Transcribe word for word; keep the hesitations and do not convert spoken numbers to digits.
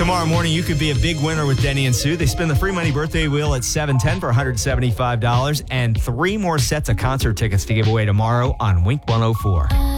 Tomorrow morning, you could be a big winner with Denny and Sue. They spin the free money birthday wheel at seven ten for one hundred seventy-five dollars and three more sets of concert tickets to give away tomorrow on Wink one oh four.